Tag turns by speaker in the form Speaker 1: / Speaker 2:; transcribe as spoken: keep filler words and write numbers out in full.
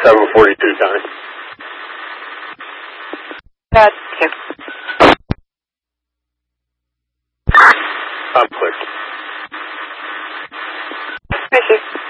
Speaker 1: seven forty-two time.
Speaker 2: That's two.
Speaker 1: I'm clear.
Speaker 2: Thank you.